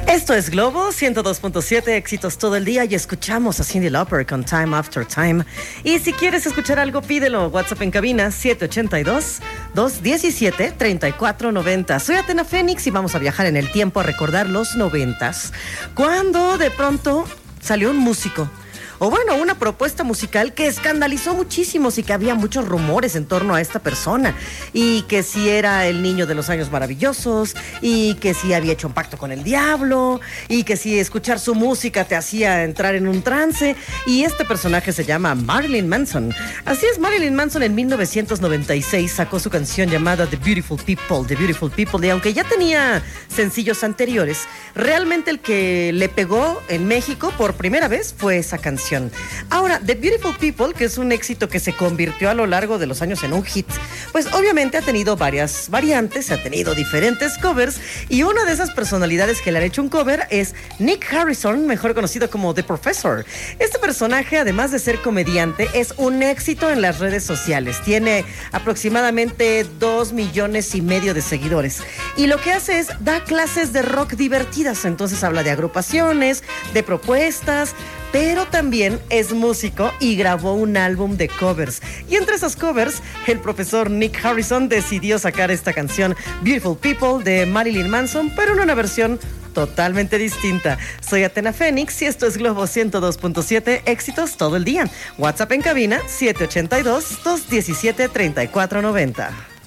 Esto es Globo 102.7, éxitos todo el día, y escuchamos a Cyndi Lauper con Time After Time. Y si quieres escuchar algo, pídelo. WhatsApp en cabina 782-217-3490. Soy Atena Fénix y vamos a viajar en el tiempo a recordar los 90s, cuando de pronto salió un músico, o bueno, una propuesta musical que escandalizó muchísimos y que había muchos rumores en torno a esta persona, y que si era el niño de los años maravillosos, y que si había hecho un pacto con el diablo, y que si escuchar su música te hacía entrar en un trance. Y este personaje se llama Marilyn Manson. Así es, Marilyn Manson en 1996 sacó su canción llamada The Beautiful People, y aunque ya tenía sencillos anteriores, realmente el que le pegó en México por primera vez fue esa canción. Ahora, The Beautiful People, que es un éxito que se convirtió a lo largo de los años en un hit, pues obviamente ha tenido varias variantes, ha tenido diferentes covers, y una de esas personalidades que le han hecho un cover es Nick Harrison, mejor conocido como The Professor. Este personaje, además de ser comediante, es un éxito en las redes sociales. Tiene aproximadamente 2,5 millones de seguidores, y lo que hace es da clases de rock divertidas. Entonces habla de agrupaciones, de propuestas, pero también es músico y grabó un álbum de covers. Y entre esos covers, el profesor Nick Harrison decidió sacar esta canción Beautiful People de Marilyn Manson, pero en una versión totalmente distinta. Soy Atena Fénix y esto es Globo 102.7, éxitos todo el día. WhatsApp en cabina 782-217-3490.